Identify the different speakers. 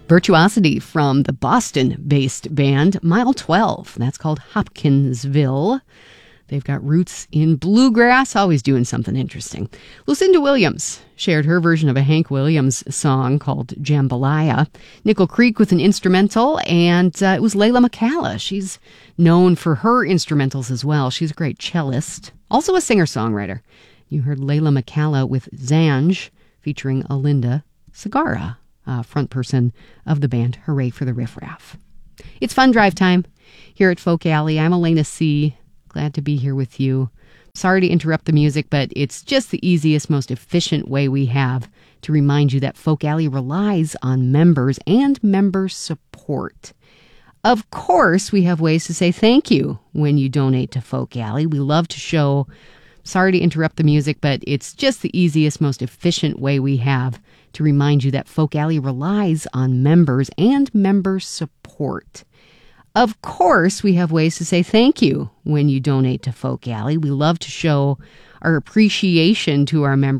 Speaker 1: Virtuosity from the Boston-based band Mile 12. That's called Hopkinsville. They've got roots in bluegrass, always doing something interesting. Lucinda Williams shared her version of a Hank Williams song called Jambalaya. Nickel Creek with an instrumental, and it was Layla McCalla. She's known for her instrumentals as well. She's a great cellist, also a singer-songwriter. You heard Layla McCalla with Zanj, featuring Alinda Segarra, front person of the band Hooray for the Riff Raff. It's fun drive time here at Folk Alley. I'm Elena C. Glad to be here with you. Sorry to interrupt the music, but it's just the easiest, most efficient way we have to remind you that Folk Alley relies on members and member support. Of course, we have ways to say thank you when you donate to Folk Alley. We love to show. Sorry to interrupt the music, but it's just the easiest, most efficient way we have to remind you that Folk Alley relies on members and member support. Of course, we have ways to say thank you when you donate to Folk Alley. We love to show our appreciation to our members